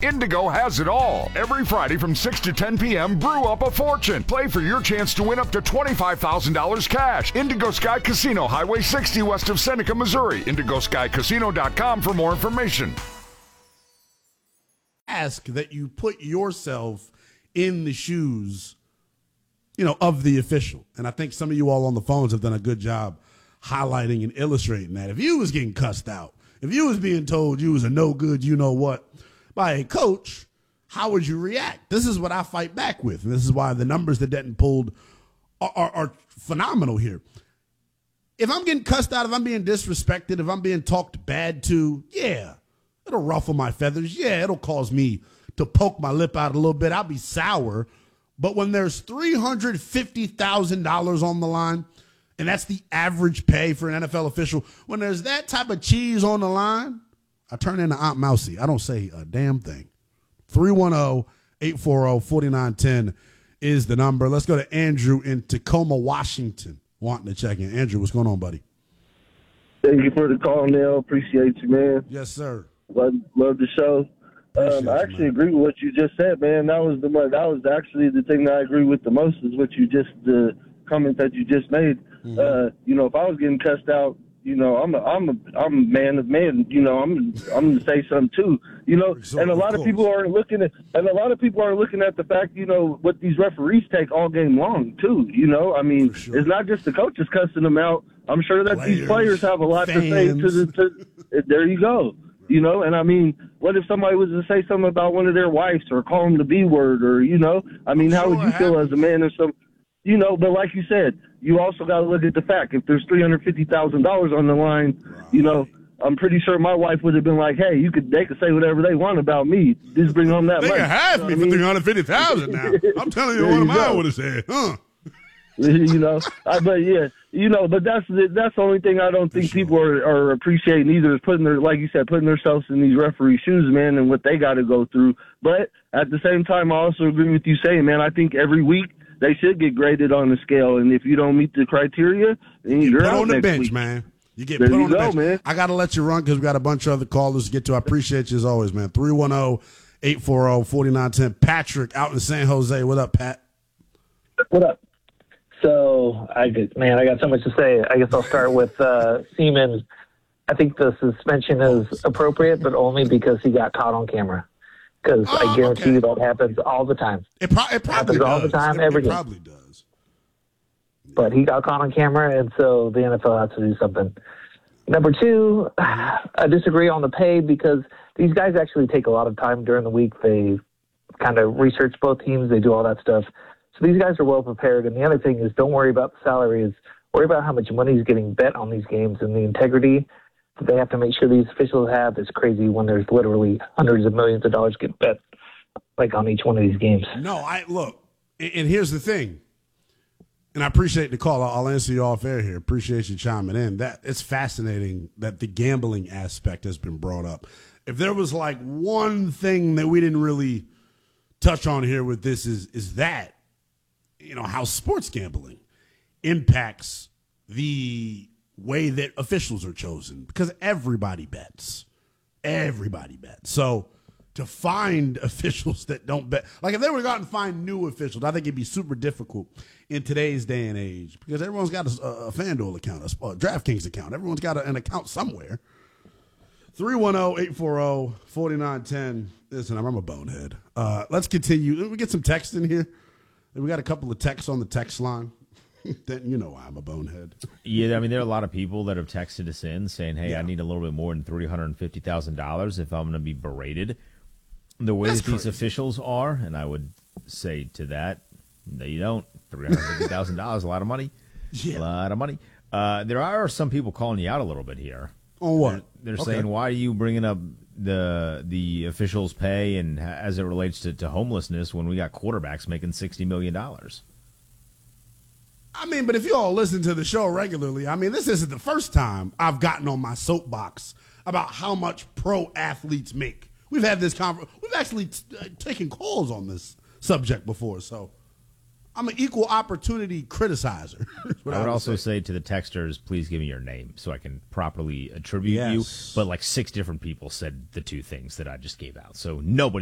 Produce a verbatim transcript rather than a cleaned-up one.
Indigo has it all. Every Friday from six to ten p.m., brew up a fortune. Play for your chance to win up to twenty-five thousand dollars cash. Indigo Sky Casino, Highway sixty west of Seneca, Missouri. indigo sky casino dot com for more information. Ask that you put yourself in the shoes, you know, of the official. And I think some of you all on the phones have done a good job highlighting and illustrating that. If you was getting cussed out, if you was being told you was a no good, you know what, by a coach, how would you react? This is what I fight back with. And this is why the numbers that Denton pulled are, are, are phenomenal here. If I'm getting cussed out, if I'm being disrespected, if I'm being talked bad to, yeah, it'll ruffle my feathers. Yeah, it'll cause me to poke my lip out a little bit. I'll be sour. But when there's three hundred fifty thousand dollars on the line, and that's the average pay for an N F L official, when there's that type of cheese on the line, I turn into Aunt Mousy. I don't say a damn thing. three one zero, eight four zero, four nine one zero is the number. Let's go to Andrew in Tacoma, Washington, wanting to check in. Andrew, what's going on, buddy? Thank you for the call, Neil. Appreciate you, man. Yes, sir. Love, love the show. Um, I actually you, agree with what you just said, man. That was the that was actually the thing that I agree with the most is what you just the comment that you just made. Mm-hmm. Uh, you know, if I was getting cussed out, you know, I'm a I'm a I'm a man of man. You know, I'm I'm gonna say something too. You know, so, and a lot of, of people aren't looking at and a lot of people aren't looking at the fact, you know, what these referees take all game long too. You know, I mean, sure. It's not just the coaches cussing them out. I'm sure that players, these players have a lot fans. to say to the. To, there you go. You know, and I mean, what if somebody was to say something about one of their wives or call them the B word or, you know, I mean, I'm how sure would you feel as a man or some, you know, but like you said, you also got to look at the fact if there's three hundred fifty thousand dollars on the line, right. You know, I'm pretty sure my wife would have been like, hey, you could, they could say whatever they want about me. Just bring home that they money. They can have you know me for three hundred fifty thousand dollars now. I'm telling you what of mine would have said, huh? you know, I, but yeah, you know, but that's the, that's the only thing I don't think sure. people are, are appreciating either is putting their, like you said, putting themselves in these referee shoes, man, and what they got to go through. But at the same time, I also agree with you saying, man, I think every week they should get graded on the scale, and if you don't meet the criteria, then you you're put out on the next bench, week. man. You get there put you on the go, bench. Man. I got to let you run because we got a bunch of other callers to get to. I appreciate you as always, man. three one zero, eight four zero, four nine one zero. Patrick out in San Jose. What up, Pat? What up? So, I get, man, I got so much to say. I guess I'll start with uh, Seaman. I think the suspension is appropriate, but only because he got caught on camera. Because oh, I guarantee okay. you that happens all the time. It, pro- it probably happens does. all the time, it, every it game. probably does. But he got caught on camera, and so the N F L has to do something. Number two, I disagree on the pay because these guys actually take a lot of time during the week. They kind of research both teams. They do all that stuff. So these guys are well prepared. And the other thing is don't worry about the salaries. Worry about how much money is getting bet on these games and the integrity that they have to make sure these officials have is crazy when there's literally hundreds of millions of dollars get bet like on each one of these games. No, I look, and here's the thing. And I appreciate the call. I'll answer you off air here. Appreciate you chiming in. That it's fascinating that the gambling aspect has been brought up. If there was like one thing that we didn't really touch on here with this is is that, you know, how sports gambling impacts the way that officials are chosen because everybody bets. Everybody bets. So to find officials that don't bet, like if they were to go out and find new officials, I think it'd be super difficult in today's day and age because everyone's got a, a FanDuel account, a, a DraftKings account. Everyone's got a, an account somewhere. three one zero, eight four zero, four nine one zero. Listen, I'm a bonehead. Uh, let's continue. We get some text in here. We got a couple of texts on the text line. Then you know why I'm a bonehead. Yeah, I mean, there are a lot of people that have texted us in saying, hey, yeah. I need a little bit more than three hundred fifty thousand dollars if I'm going to be berated the way That's that these crazy. officials are. And I would say to that, no, you don't. three hundred fifty thousand dollars, a lot of money. Yeah. A lot of money. Uh, there are some people calling you out a little bit here. On what? They're, they're okay. saying, why are you bringing up the the officials' pay and ha- as it relates to, to homelessness when we got quarterbacks making sixty million dollars? I mean, but if you all listen to the show regularly, I mean, this isn't the first time I've gotten on my soapbox about how much pro athletes make. We've had this conversation. We've actually t- uh, taken calls on this subject before, so I'm an equal opportunity criticizer. I would, I would also say. say to the texters, please give me your name so I can properly attribute yes. you. But like six different people said the two things that I just gave out, so nobody